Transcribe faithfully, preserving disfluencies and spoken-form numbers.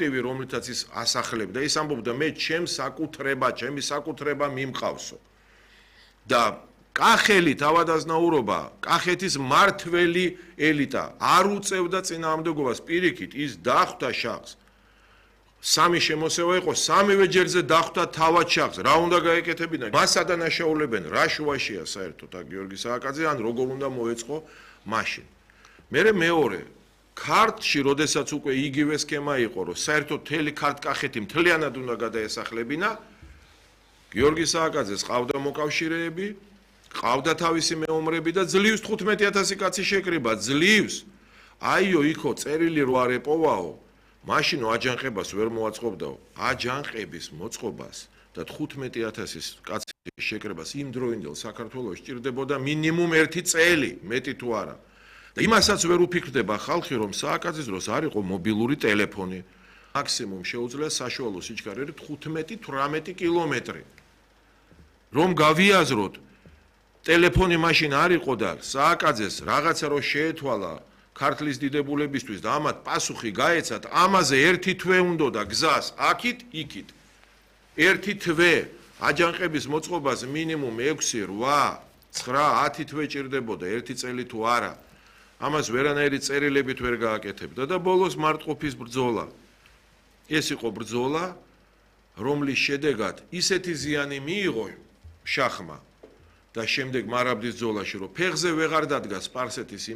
მოტივი, რომლითაც ის ასახლებდა, ის ამბობდა მე ჩემს საკუთრება, ჩემი საკუთრება მიმყავსო. და კახელი თავადაზნაურობა, კახეთის მართველი ელიტა არ უწევდა წინააღმდეგობას, პირიქით ის დახვდა შახს. სამი შემოსევა იყო, სამივე ჯერზე დახვდა თავად შახს. რა უნდა გაეკეთებინა? მას ადანაშაულებენ, რა შუაშია საერთოდ აქ გიორგი სააკაძე, ან როგორ უნდა მოეწყო მაშინ. მერე მეორე, ქართლში, როდესაც უკვე იგივე სქემა იყო, რომ საერთოდ მთელი ქართლ-კახეთი მთლიანად უნდა გადაესახლებინა, გიორგი სააკაძეს ყავდა მოკავშირეები, ყავდა თავისი მეომრები და ძლივს თხუთმეტი ათასი კაცი შეკრიბა, ძლივს. აიო, იქო წერილი რო არ ეპოვაო, მაშინო აჯანყებას ვერ მოაწყობდაო. აჯანყების მოწყობას და თხუთმეტი ათასის კაცის შეკრებას იმ დროინდელ საქართველოს სჭირდებოდა მინიმუმ ერთი წელი, მეტი თუ არა. და იმასაც ვერ უფიქრდება ხალხი, რომ სააკაძის დროს არ იყო მობილური ტელეფონი. მაქსიმუმ შეუძლია საშუალო სიჩქარე თხუთმეტი თვრამეტი კილომეტრი. რომ გავიაზროთ, ტელეფონი მაშინ არ იყო და სააკაძეს რაღაცა რო შეეთვალა ქართლის დიდებულებისთვის და ამათ პასუხი გაეცათ, ამაზე ერთი თვე უნდოდა გზას, აქით, იქით. ერთი თვე აჯანყების მოწყობას მინიმუმ ექვსი, რვა, ცხრა, ათი თვე ჭირდებოდა, ერთი წელი თუ არა. ამას ვერანაირი წერილებით ვერ გააკეთებდა და ბოლოს მარტყოფის ბრძოლა. ეს იყო ბრძოლა, რომლის შედეგად ისეთი ზიანი მიიღო შახმა და შემდეგ მარაბდის ბრძოლაში, რომ ფეხზე ვეღარ დადგა სპარსეთის